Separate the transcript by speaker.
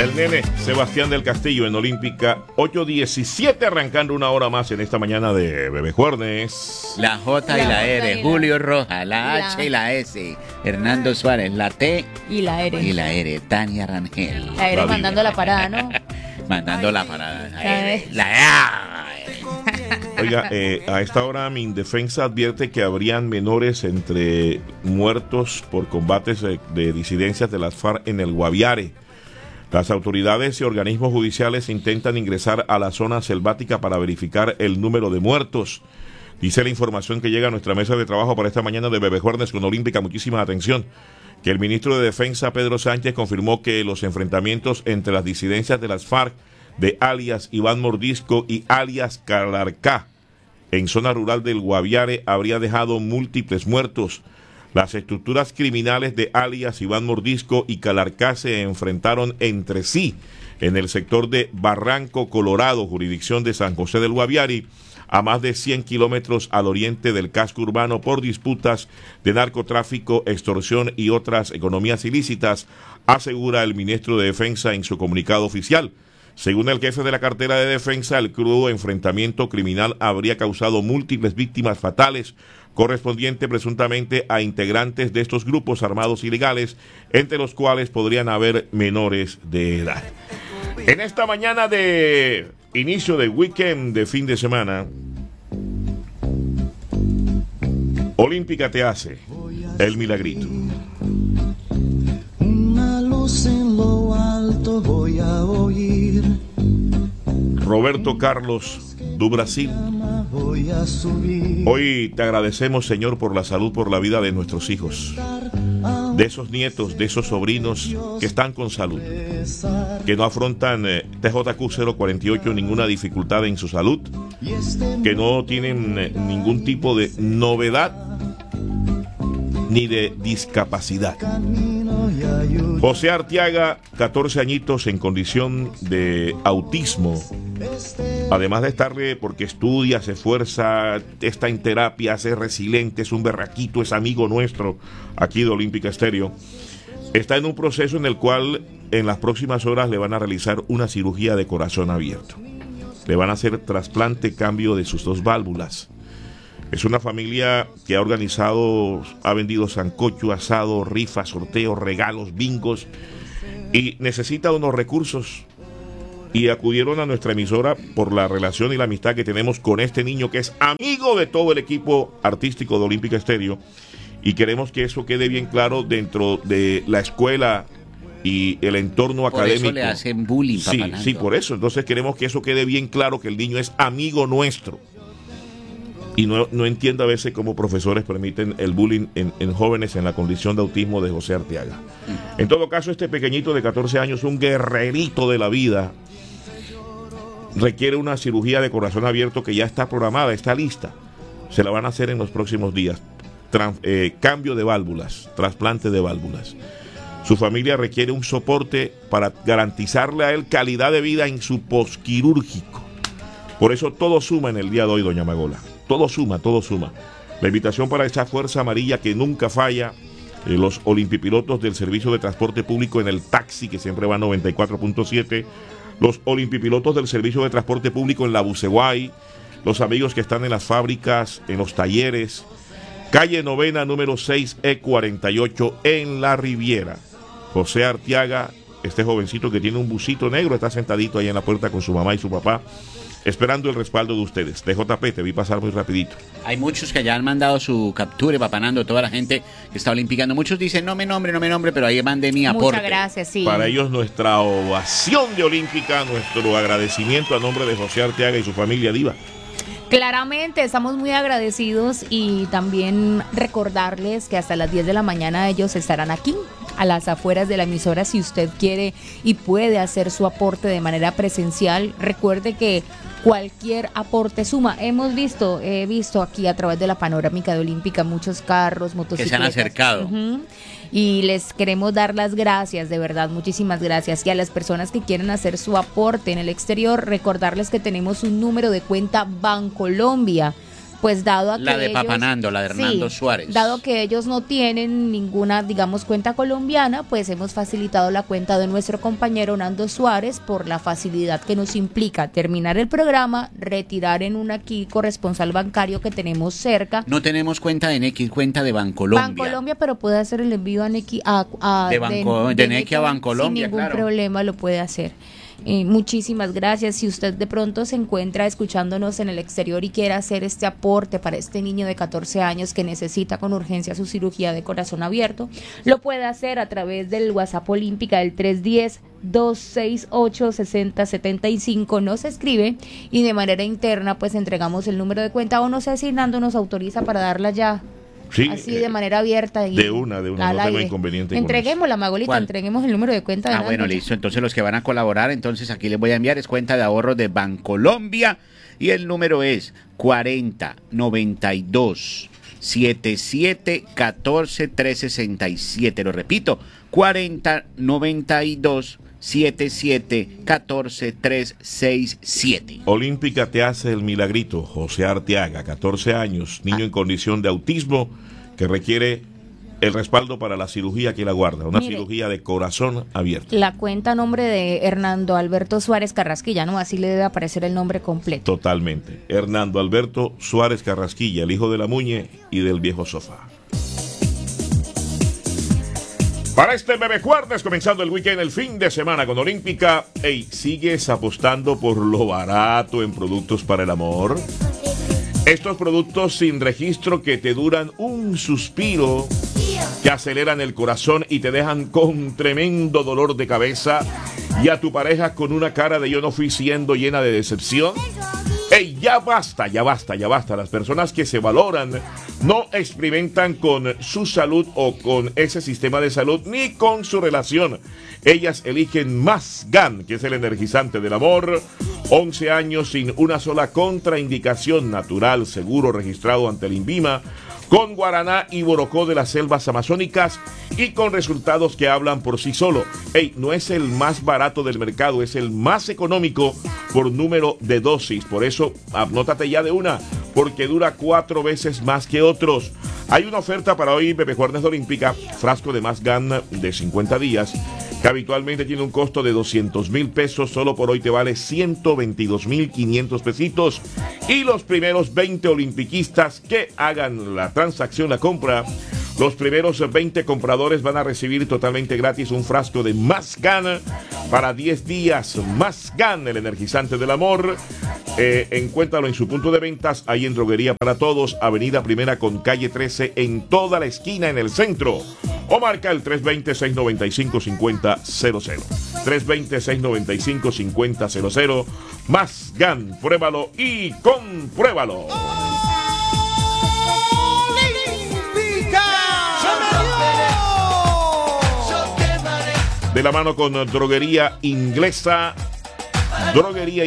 Speaker 1: el nene Sebastián del Castillo en Olímpica 8:17, arrancando una hora más en esta mañana de Bebé Juernes.
Speaker 2: La J y la R, Julio Rojas, la H y la S, Hernando Suárez, la T
Speaker 3: y la R.
Speaker 2: Y la R, Tania Rangel.
Speaker 3: La R mandando la parada, ¿no?
Speaker 2: Mandando la parada. La
Speaker 1: Oiga, a esta hora Mindefensa advierte que habrían menores entre muertos por combates de disidencias de las FARC en el Guaviare. Las autoridades y organismos judiciales intentan ingresar a la zona selvática para verificar el número de muertos. Dice la información que llega a nuestra mesa de trabajo para esta mañana de Bebé Juernes con Olímpica. Muchísima atención. Que el ministro de Defensa, Pedro Sánchez, confirmó que los enfrentamientos entre las disidencias de las FARC de alias Iván Mordisco y alias Calarcá en zona rural del Guaviare habría dejado múltiples muertos. Las estructuras criminales de alias Iván Mordisco y Calarcá se enfrentaron entre sí en el sector de Barranco Colorado, jurisdicción de San José del Guaviare, a más de 100 kilómetros al oriente del casco urbano por disputas de narcotráfico, extorsión y otras economías ilícitas, asegura el ministro de Defensa en su comunicado oficial. Según el jefe de la cartera de defensa, el crudo enfrentamiento criminal habría causado múltiples víctimas fatales, correspondiente presuntamente a integrantes de estos grupos armados ilegales, entre los cuales podrían haber menores de edad. En esta mañana de inicio de weekend, de fin de semana, Olímpica te hace el milagrito.
Speaker 4: Una luz en lo alto voy a oír.
Speaker 1: Roberto Carlos do Brasil. Hoy te agradecemos, Señor, por la salud, por la vida de nuestros hijos, de esos nietos, de esos sobrinos que están con salud, que no afrontan TJQ 048 ninguna dificultad en su salud, que no tienen ningún tipo de novedad ni de discapacidad. José Arteaga, 14 añitos en condición de autismo, además de estarle, porque estudia, se esfuerza, está en terapia, es resiliente, es un berraquito, es amigo nuestro aquí de Olímpica Estéreo, está en un proceso en el cual en las próximas horas le van a realizar una cirugía de corazón abierto. Le van a hacer trasplante, cambio de sus dos válvulas. Es una familia que ha organizado, ha vendido sancocho, asado, rifas, sorteos, regalos, bingos, y necesita unos recursos. Y acudieron a nuestra emisora por la relación y la amistad que tenemos con este niño que es amigo de todo el equipo artístico de Olímpica Estéreo, y queremos que eso quede bien claro dentro de la escuela y el entorno académico.
Speaker 2: Por eso le hacen bullying, papá.
Speaker 1: Sí, por eso. Entonces queremos que eso quede bien claro, que el niño es amigo nuestro. Y no entiendo a veces cómo profesores permiten el bullying en jóvenes en la condición de autismo de José Arteaga. En todo caso, este pequeñito de 14 años, un guerrerito de la vida, requiere una cirugía de corazón abierto que ya está programada, está lista. Se la van a hacer en los próximos días. Cambio de válvulas, trasplante de válvulas. Su familia requiere un soporte para garantizarle a él calidad de vida en su posquirúrgico. Por eso todo suma en el día de hoy, doña Magola. Todo suma, todo suma. La invitación para esa fuerza amarilla que nunca falla, los olimpipilotos del Servicio de Transporte Público en el taxi, que siempre va a 94.7, los olimpipilotos del Servicio de Transporte Público en la Buceguay, los amigos que están en las fábricas, en los talleres, calle Novena, número 6E48, en La Riviera. José Arteaga, este jovencito que tiene un busito negro, está sentadito ahí en la puerta con su mamá y su papá, esperando el respaldo de ustedes. TJP, te vi pasar muy rapidito.
Speaker 2: Hay muchos que ya han mandado su captura, papanando, toda la gente que está olimpicando. Muchos dicen, no me nombre, pero ahí mande mi aporte.
Speaker 3: Muchas gracias, sí.
Speaker 1: Para ellos nuestra ovación de Olímpica, nuestro agradecimiento a nombre de José Arteaga y su familia diva.
Speaker 3: Claramente, estamos muy agradecidos, y también recordarles que hasta las 10 de la mañana ellos estarán aquí, a las afueras de la emisora. Si usted quiere y puede hacer su aporte de manera presencial, recuerde que cualquier aporte suma. He visto aquí a través de la panorámica de Olímpica muchos carros, motocicletas.
Speaker 2: Que se han acercado.
Speaker 3: Y les queremos dar las gracias, de verdad, muchísimas gracias. Y a las personas que quieren hacer su aporte en el exterior, recordarles que tenemos un número de cuenta Bancolombia, pues dado a que
Speaker 2: La de
Speaker 3: ellos,
Speaker 2: Papanando, la de Hernando
Speaker 3: sí,
Speaker 2: Suárez.
Speaker 3: dado que ellos no tienen ninguna, digamos, cuenta colombiana, pues hemos facilitado la cuenta de nuestro compañero Nando Suárez por la facilidad que nos implica terminar el programa, retirar en un aquí corresponsal bancario que tenemos cerca.
Speaker 2: No tenemos cuenta de Nequi, cuenta de Bancolombia.
Speaker 3: Bancolombia, pero puede hacer el envío a Nequi
Speaker 2: de Nequi a Bancolombia,
Speaker 3: sin ningún
Speaker 2: claro.
Speaker 3: problema lo puede hacer. Muchísimas gracias. Si usted de pronto se encuentra escuchándonos en el exterior y quiere hacer este aporte para este niño de 14 años que necesita con urgencia su cirugía de corazón abierto, lo puede hacer a través del WhatsApp Olímpica del 310-268-6075. Nos escribe y de manera interna pues entregamos el número de cuenta, o no sé si Nando nos autoriza para darla ya.
Speaker 1: Sí,
Speaker 3: Así de manera abierta. Y
Speaker 1: de una, no tengo inconveniente.
Speaker 3: Entreguémosla, Magolita,
Speaker 2: ¿Cuál?
Speaker 3: entreguemos el número de cuenta. De
Speaker 2: Bueno, listo. Entonces los que van a colaborar, entonces aquí les voy a enviar, es cuenta de ahorro de Bancolombia y el número es 4092 77 14 367. Lo repito, 4092 77 14 367.
Speaker 1: Olímpica te hace el milagrito. José Arteaga, 14 años, niño en condición de autismo que requiere el respaldo para la cirugía que la guarda, una cirugía de corazón abierto.
Speaker 3: La cuenta a nombre de Hernando Alberto Suárez Carrasquilla, ¿no? Así le debe aparecer el nombre completo.
Speaker 1: Totalmente. Hernando Alberto Suárez Carrasquilla, el hijo de la Muñe y del viejo sofá. Para este Bebé Jueves, comenzando el weekend, el fin de semana con Olímpica. Hey, ¿sigues apostando por lo barato en productos para el amor? Estos productos sin registro que te duran un suspiro, que aceleran el corazón y te dejan con tremendo dolor de cabeza, y a tu pareja con una cara de yo no fui siendo llena de decepción. ¡Ey, ya basta, ya basta, ya basta! Las personas que se valoran no experimentan con su salud o con ese sistema de salud ni con su relación. Ellas eligen Más Gan, que es el energizante del amor. 11 años sin una sola contraindicación, natural, seguro, registrado ante el INVIMA, con guaraná y borocó de las selvas amazónicas y con resultados que hablan por sí solo. Ey, no es el más barato del mercado, es el más económico por número de dosis. Por eso, anótate ya de una, porque dura 4 veces más que otros. Hay una oferta para hoy, Bebé Jueves de Olímpica, frasco de Más Gan de 50 días, que habitualmente tiene un costo de 200,000 pesos, solo por hoy te vale 122,500 pesitos. Y los primeros 20 olimpiquistas que hagan la transacción, la compra, los primeros 20 compradores van a recibir totalmente gratis un frasco de Más Gan para 10 días. Más Gan, el energizante del amor. Encuéntralo en su punto de ventas, ahí en Droguería para Todos, Avenida Primera con calle 13, en toda la esquina en el centro. O marca el 320-695-5000. 320-695-5000. Más Gan, pruébalo y compruébalo. De la mano con Droguería Inglesa. Droguería